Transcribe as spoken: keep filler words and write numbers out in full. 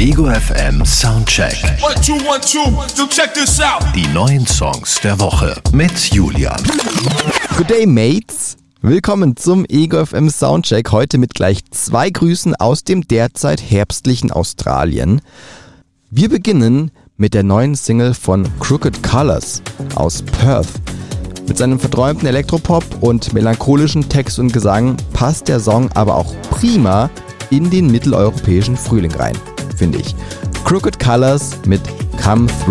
Ego F M Soundcheck. One, two, one, two. So check this out. Die neuen Songs der Woche mit Julian. Good day, Mates. Willkommen zum Ego F M Soundcheck. Heute mit gleich zwei Grüßen aus dem derzeit herbstlichen Australien. Wir beginnen mit der neuen Single von Crooked Colors aus Perth. Mit seinem verträumten Elektropop und melancholischen Text und Gesang passt der Song aber auch prima in den mitteleuropäischen Frühling rein, finde ich. Crooked Colors mit Come Through.